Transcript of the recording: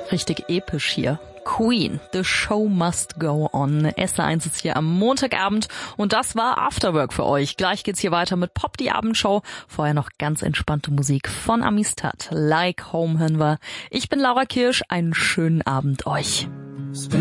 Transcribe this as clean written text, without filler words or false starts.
Richtig episch hier. Queen, The Show Must Go On. SR1 ist hier am Montagabend und das war Afterwork für euch. Gleich geht's hier weiter mit Pop, die Abendshow. Vorher noch ganz entspannte Musik von Amistad. Like Home hören wir. Ich bin Laura Kirsch. Einen schönen Abend euch.